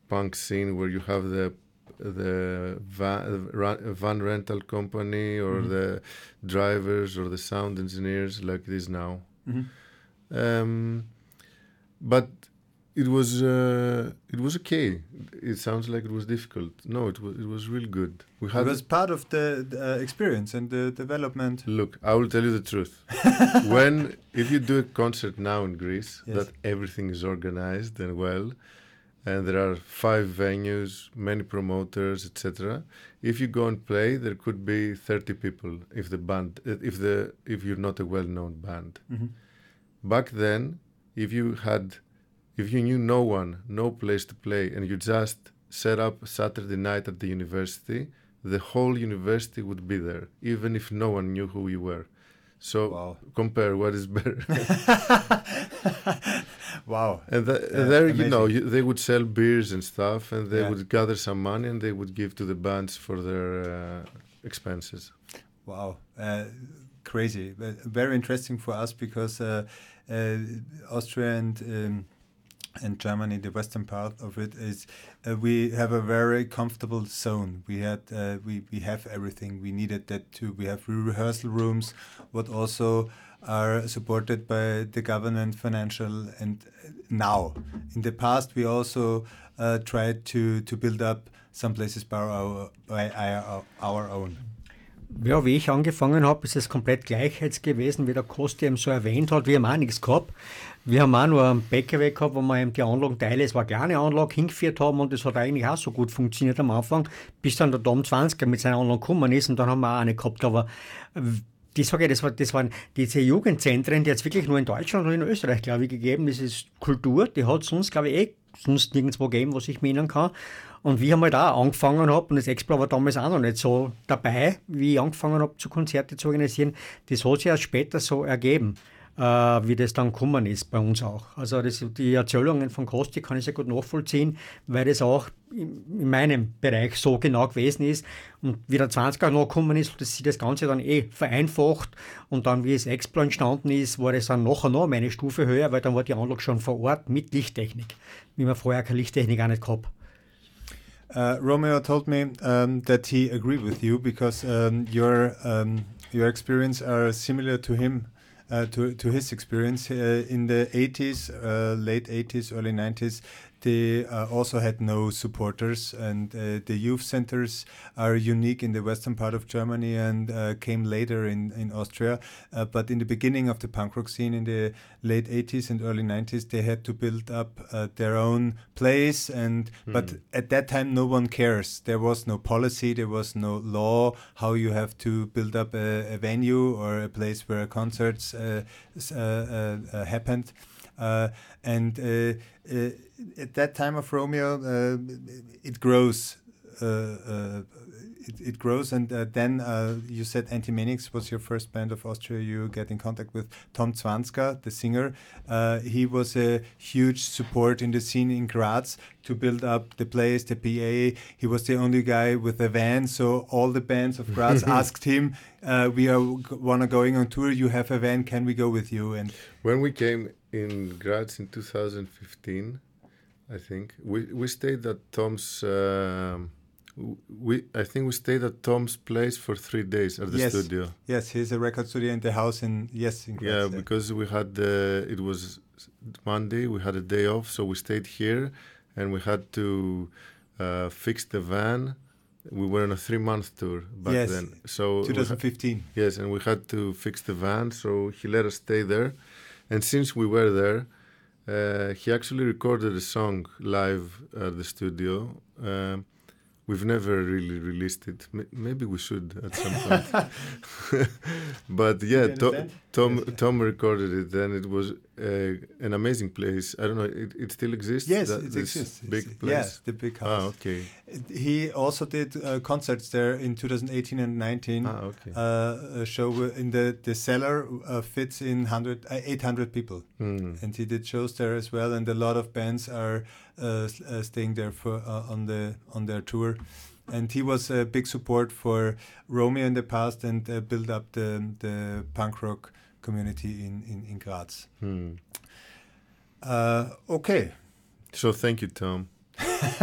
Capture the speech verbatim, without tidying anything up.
punk scene where you have the the van, van rental company or mm-hmm. the drivers or the sound engineers like it is now. Mm-hmm. Um, but it was uh, it was okay. It sounds like it was difficult. No, it was it was really good. We had it was part of the, the uh, experience and the development. Look, I will tell you the truth. When if you do a concert now in Greece, yes. that everything is organized and well. And there are five venues, many promoters, et cetera. If you go and play, there could be thirty people if the band, if the if you're not a well-known band. Mm-hmm. Back then, if you had, if you knew no one, no place to play, and you just set up Saturday night at the university, the whole university would be there, even if no one knew who you were. So wow. compare what is better. Wow. And, th- yeah, there, amazing. you know, you, they would sell beers and stuff, and they yeah. would gather some money, and they would give to the bands for their uh, expenses. Wow. Uh, crazy. But very interesting for us because uh, uh, Austria and um, and Germany, the western part of it, is uh, we have a very comfortable zone. We had uh, we, we have everything. We needed that too. We have rehearsal rooms, but also are supported by the government financial. And now in the past we also uh, tried to to build up some places by our, by our, our own. Ja, wie ich angefangen habe, ist es komplett gleich jetzt gewesen, wie der Kosti eben so erwähnt hat. Wir haben auch nichts gehabt. Wir haben auch nur einen B K W gehabt, wo wir eben die Anlagenteile, es war eine kleine Anlage, hingeführt haben und das hat eigentlich auch so gut funktioniert am Anfang, bis dann der Tom zwanziger mit seiner Anlage gekommen ist und dann haben wir auch eine gehabt, aber die sage ich, das, war, das waren diese Jugendzentren, die hat es wirklich nur in Deutschland und in Österreich, glaube ich, gegeben. Das ist Kultur, die hat es sonst, glaube ich, eh sonst nirgendwo gegeben, was ich mir erinnern kann. Und wie ich halt auch angefangen habe, und das Explo war damals auch noch nicht so dabei, wie ich angefangen habe, zu Konzerte zu organisieren, das hat sich erst später so ergeben, äh, wie das dann gekommen ist bei uns auch. Also das, die Erzählungen von Kosti kann ich sehr gut nachvollziehen, weil das auch in, in meinem Bereich so genau gewesen ist. Und wie der zwanziger noch gekommen ist, hat sich das Ganze dann eh vereinfacht. Und dann, wie das Explo entstanden ist, war das dann nachher noch eine Stufe höher, weil dann war die Anlage schon vor Ort mit Lichttechnik, wie man vorher keine Lichttechnik auch nicht gehabt. Uh, Romeo told me um, that he agreed with you because um, your um, your experience are similar to him, uh, to to his experience uh, in the eighties, uh, late eighties, early nineties. They uh, also had no supporters, and uh, the youth centers are unique in the western part of Germany and uh, came later in, in Austria. Uh, but in the beginning of the punk rock scene in the late eighties and early nineties, they had to build up uh, their own place. And mm. But at that time, no one cares. There was no policy, there was no law how you have to build up a, a venue or a place where concerts uh, uh, uh, happened. Uh, and uh, uh, at that time of Romeo, uh, it grows. Uh, uh, it, it grows, and uh, then uh, you said Anti-Manics was your first band of Austria. You get in contact with Tom zwanziger, the singer. Uh, he was a huge support in the scene in Graz to build up the place, the P A. He was the only guy with a van, so all the bands of Graz asked him, uh, "We are wanna going on tour. You have a van? Can we go with you?" And when we came in Graz in two thousand fifteen, I think we we stayed at Tom's. Um, we I think we stayed at Tom's place for three days at the yes. studio. Yes, he's a record studio in the house in yes. In Graz, yeah, yeah, because we had uh, it was Monday. We had a day off, so we stayed here, and we had to uh, fix the van. We were on a three-month tour back yes, then. So twenty fifteen. Ha- yes, and we had to fix the van, so he let us stay there. And since we were there, uh, he actually recorded a song live at the studio. Uh, we've never really released it. M- maybe we should at some point. But yeah, to- Tom Tom recorded it, and it was uh, an amazing place. I don't know, it, it still exists? Yes, that, it this exists. Big it's, place? Yes, the big house. Ah, okay. He also did uh, concerts there in two thousand eighteen and nineteen. Ah, okay. Uh, a show in the the cellar uh, fits in one hundred, uh, eight hundred people, mm. and he did shows there as well. And a lot of bands are uh, uh, staying there for uh, on the on their tour. And he was a big support for Romeo in the past and uh, built up the the punk rock community in in, in Graz. Hmm. Uh, okay. So thank you, Tom.